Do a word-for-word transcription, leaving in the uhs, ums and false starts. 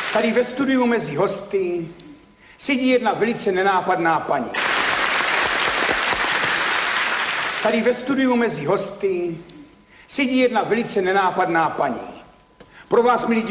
Tady ve studiu mezi hosty sedí jedna velice nenápadná paní. Tady ve studiu mezi hosty sedí jedna velice nenápadná paní. Pro vás, milí